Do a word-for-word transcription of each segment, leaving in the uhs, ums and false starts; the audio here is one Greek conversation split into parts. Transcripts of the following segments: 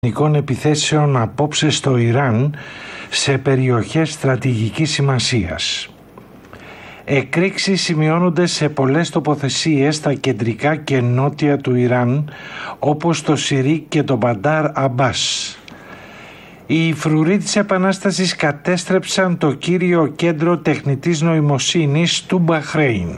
επιθέσεων απόψε στο Ιράν σε περιοχές στρατηγικής σημασίας. Εκρήξεις σημειώνονται σε πολλές τοποθεσίες στα κεντρικά και νότια του Ιράν, όπως το Σιρίκ και το Μπαντάρ Αμπάς. Οι φρουροί της Επανάστασης κατέστρεψαν το κύριο κέντρο τεχνητής νοημοσύνης του Μπαχρέιν.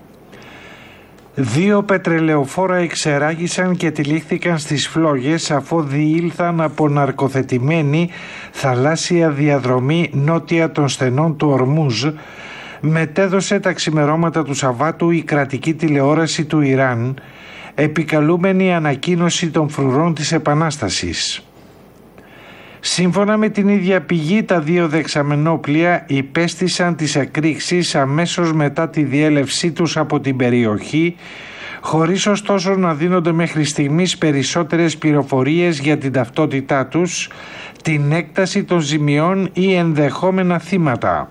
Δύο πετρελαιοφόρα εξεράγησαν και τυλίχθηκαν στις φλόγες αφού διήλθαν από ναρκοθετημένη θαλάσσια διαδρομή νότια των στενών του Ορμούζ, μετέδωσε τα ξημερώματα του Σαββάτου η κρατική τηλεόραση του Ιράν, επικαλούμενη ανακοίνωση των φρουρών της Επανάστασης. Σύμφωνα με την ίδια πηγή, τα δύο δεξαμενόπλια υπέστησαν τις εκρήξεις αμέσως μετά τη διέλευσή τους από την περιοχή, χωρίς ωστόσο να δίνονται μέχρι στιγμής περισσότερες πληροφορίες για την ταυτότητά τους, την έκταση των ζημιών ή ενδεχόμενα θύματα.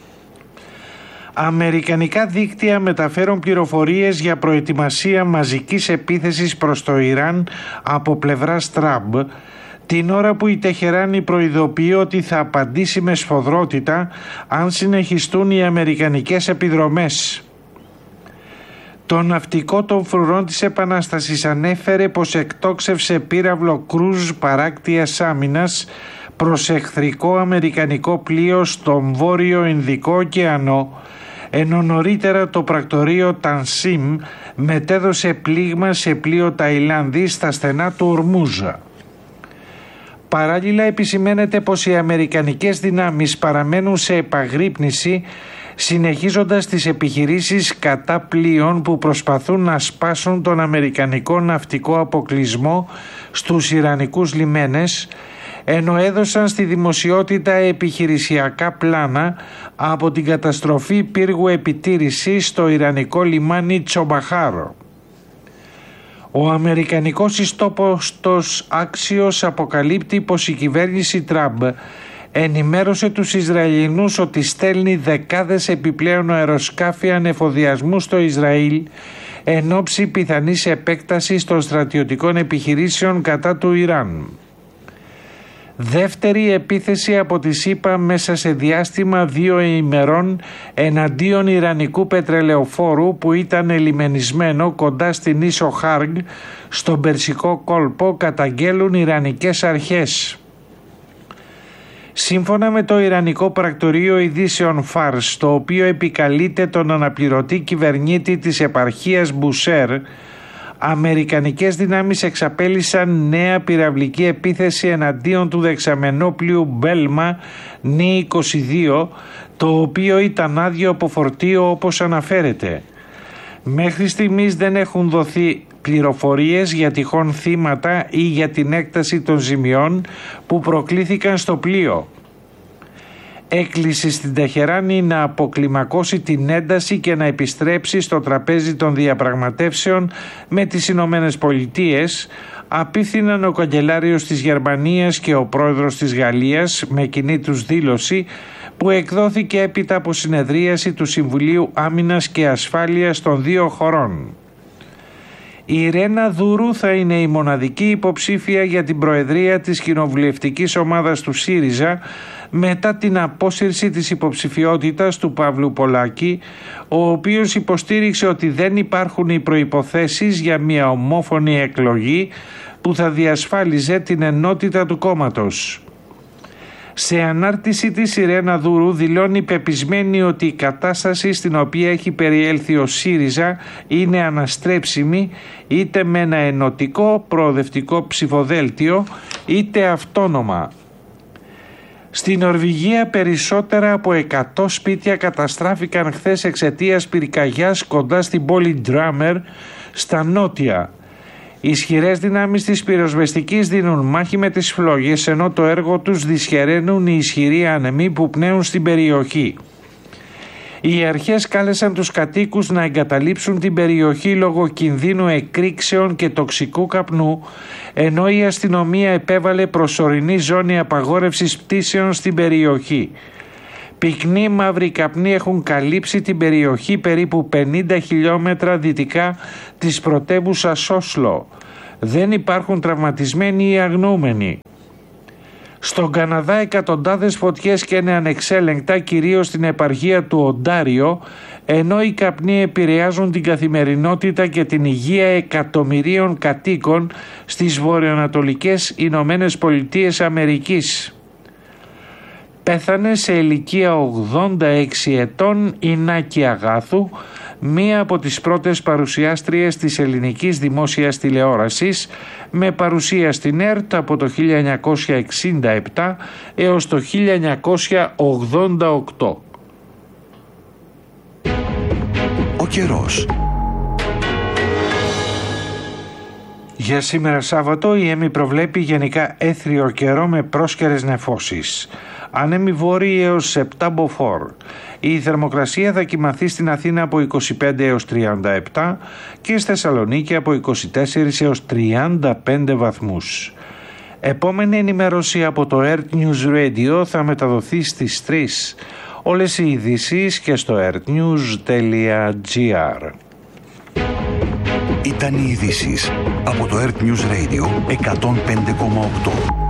Αμερικανικά δίκτυα μεταφέρουν πληροφορίες για προετοιμασία μαζικής επίθεσης προς το Ιράν από πλευράς Τραμπ, την ώρα που η Τεχεράνη προειδοποιεί ότι θα απαντήσει με σφοδρότητα αν συνεχιστούν οι αμερικανικές επιδρομές. Το ναυτικό των φρουρών της Επανάστασης ανέφερε πως εκτόξευσε πύραυλο κρούζ παράκτειας άμυνας προς εχθρικό αμερικανικό πλοίο στον Βόρειο Ινδικό ωκεανό, ενώ νωρίτερα το πρακτορείο Τανσίμ μετέδωσε πλήγμα σε πλοίο Ταϊλάνδη στα στενά του Ορμούζα. Παράλληλα επισημαίνεται πως οι αμερικανικές δυνάμεις παραμένουν σε επαγρύπνηση, συνεχίζοντας τις επιχειρήσεις κατά πλοίων που προσπαθούν να σπάσουν τον αμερικανικό ναυτικό αποκλεισμό στους ιρανικούς λιμένες, ενώ έδωσαν στη δημοσιότητα επιχειρησιακά πλάνα από την καταστροφή πύργου επιτήρησης στο ιρανικό λιμάνι Τσομπαχάρο. Ο αμερικανικός ιστόπωστος Άξιος αποκαλύπτει πως η κυβέρνηση Τραμπ ενημέρωσε τους Ισραηλινούς ότι στέλνει δεκάδες επιπλέον αεροσκάφη ανεφοδιασμού στο Ισραήλ εν ώψη πιθανής επέκτασης των στρατιωτικών επιχειρήσεων κατά του Ιράν. Δεύτερη επίθεση από τη ΣΥΠΑ μέσα σε διάστημα δύο ημερών εναντίον ιρανικού πετρελαιοφόρου που ήταν ελιμενισμένο κοντά στην ίσο Χάργ στον Περσικό κόλπο, καταγγέλουν ιρανικές αρχές. Σύμφωνα με το Ιρανικό Πρακτορείο Ειδήσεων Φάρς, το οποίο επικαλείται τον αναπληρωτή κυβερνήτη της επαρχίας Μπουσέρ, αμερικανικές δυνάμεις εξαπέλυσαν νέα πυραυλική επίθεση εναντίον του δεξαμενόπλοιου Μπέλμα Νι είκοσι δύο, το οποίο ήταν άδειο από φορτίο όπως αναφέρεται. Μέχρι στιγμής δεν έχουν δοθεί πληροφορίες για τυχόν θύματα ή για την έκταση των ζημιών που προκλήθηκαν στο πλοίο. Έκλεισε στην Τεχεράνη να αποκλιμακώσει την ένταση και να επιστρέψει στο τραπέζι των διαπραγματεύσεων με τις Ηνωμένες Πολιτείες, απίθυναν ο καγκελάριος της Γερμανίας και ο πρόεδρος της Γαλλίας με κοινή τους δήλωση που εκδόθηκε έπειτα από συνεδρίαση του Συμβουλίου Άμυνας και Ασφάλειας των δύο χωρών. Η Ρένα Δούρου θα είναι η μοναδική υποψήφια για την προεδρία της κοινοβουλευτικής ομάδας του ΣΥΡΙΖΑ μετά την απόσυρση της υποψηφιότητας του Παύλου Πολάκη, ο οποίος υποστήριξε ότι δεν υπάρχουν οι προϋποθέσεις για μια ομόφωνη εκλογή που θα διασφάλιζε την ενότητα του κόμματος. Σε ανάρτηση της η Ρένα Δούρου δηλώνει πεπισμένη ότι η κατάσταση στην οποία έχει περιέλθει ο ΣΥΡΙΖΑ είναι αναστρέψιμη είτε με ένα ενωτικό προοδευτικό ψηφοδέλτιο είτε αυτόνομα. Στην Νορβηγία περισσότερα από εκατό σπίτια καταστράφηκαν χθες εξαιτίας πυρκαγιάς κοντά στην πόλη Ντράμερ στα νότια. Οι ισχυρές δυνάμεις της πυροσβεστικής δίνουν μάχη με τις φλόγες, ενώ το έργο τους δυσχεραίνουν οι ισχυροί άνεμοι που πνέουν στην περιοχή. Οι αρχές κάλεσαν τους κατοίκους να εγκαταλείψουν την περιοχή λόγω κινδύνου εκρήξεων και τοξικού καπνού, ενώ η αστυνομία επέβαλε προσωρινή ζώνη απαγόρευσης πτήσεων στην περιοχή. Πυκνοί μαύροι καπνοί έχουν καλύψει την περιοχή περίπου πενήντα χιλιόμετρα δυτικά της πρωτεύουσας Όσλο. Δεν υπάρχουν τραυματισμένοι ή αγνοούμενοι. Στον Καναδά εκατοντάδες φωτιές καίνε ανεξέλεγκτα, κυρίως στην επαρχία του Οντάριο, ενώ οι καπνοί επηρεάζουν την καθημερινότητα και την υγεία εκατομμυρίων κατοίκων στις βορειοανατολικές Ηνωμένες Πολιτείες Αμερικής. Πέθανε σε ηλικία ογδόντα έξι ετών η Νάκη Αγάθου, μία από τις πρώτες παρουσιάστριες της ελληνικής δημόσιας τηλεόρασης, με παρουσία στην ΕΡΤ από το χίλια εννιακόσια εξήντα επτά έως το χίλια εννιακόσια ογδόντα οκτώ. Ο καιρός. Για σήμερα Σάββατο η ΕΜΗ προβλέπει γενικά έθριο καιρό με πρόσκαιρες νεφώσεις. Ανέμοι βόρειοι έως επτά μποφόρ. Η θερμοκρασία θα κυμανθεί στην Αθήνα από είκοσι πέντε έως τριάντα επτά και στη Θεσσαλονίκη από είκοσι τέσσερα έως τριάντα πέντε βαθμούς. Επόμενη ενημέρωση από το Earth News Radio θα μεταδοθεί στις τρεις. Όλες οι ειδήσεις και στο earthnews τελεία gr. Ήταν οι ειδήσεις από το Earth News Radio εκατόν πέντε κόμμα οκτώ.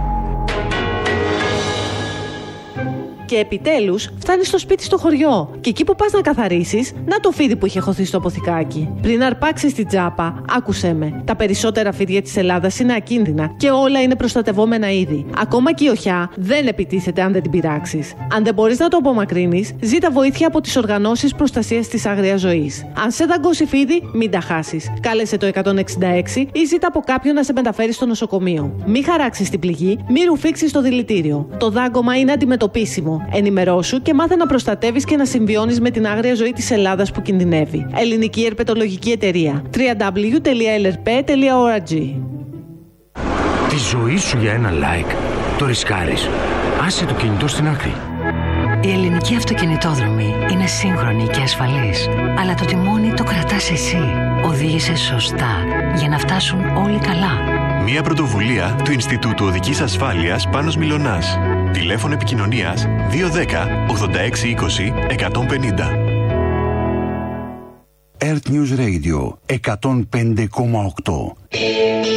Και επιτέλους φτάνεις στο σπίτι στο χωριό. Και εκεί που πας να καθαρίσεις, να το φίδι που είχε χωθεί στο αποθηκάκι. Πριν αρπάξεις την τσάπα, άκουσέ με. Τα περισσότερα φίδια της Ελλάδας είναι ακίνδυνα και όλα είναι προστατευόμενα είδη. Ακόμα και η οχιά δεν επιτίθεται αν δεν την πειράξεις. Αν δεν μπορείς να το απομακρύνεις, ζήτα βοήθεια από τις οργανώσεις προστασίας της άγριας ζωής. Αν σε δαγκώσει φίδι, μην τα χάσεις. Κάλεσε το εκατόν εξήντα έξι ή ζήτα από κάποιον να σε μεταφέρει στο νοσοκομείο. Μην χαράξεις την πληγή, μην ρουφήξεις το δηλητήριο. Το δάγκωμα είναι αντιμετωπίσιμο. Ενημερώσου και μάθε να προστατεύεις και να συμβιώνεις με την άγρια ζωή της Ελλάδας που κινδυνεύει. Ελληνική Ερπετολογική Εταιρεία. double-u double-u double-u τελεία ελ ερ πι τελεία ο αρ τζι. Τη ζωή σου για ένα like το ρισκάρεις. Άσε το κινητό στην άκρη. Η ελληνική αυτοκινητόδρομη είναι σύγχρονη και ασφαλής. Αλλά το τιμόνι το κρατάς εσύ. Οδήγησε σωστά για να φτάσουν όλοι καλά. Μια πρωτοβουλία του Ινστιτούτου Οδικής Ασφάλειας Πάνος Μιλωνάς. Τηλέφωνο επικοινωνίας δύο ένα μηδέν ογδόντα έξι είκοσι εκατόν πενήντα. Earth News Radio εκατόν πέντε κόμμα οκτώ.